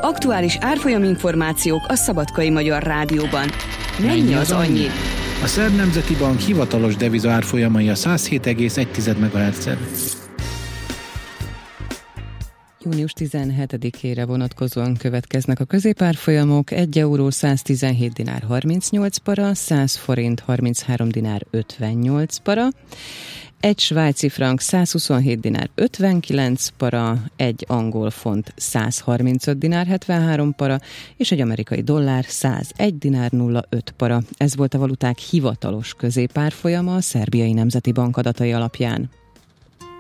Aktuális árfolyaminformációk a Szabadkai Magyar Rádióban. Mennyi az annyi? A Szerb Nemzeti Bank hivatalos deviza árfolyamai a 107,1 MHz-en. Június 17-ére vonatkozóan következnek a középárfolyamok: 1 euró 117 dinár 38 para, 100 forint 33 dinár 58 para, egy svájci frank 127 dinár 59 para, egy angol font 135 dinár 73 para, és egy amerikai dollár 101 dinár 05 para. Ez volt a valuták hivatalos középárfolyama a Szerbiai Nemzeti Bank adatai alapján.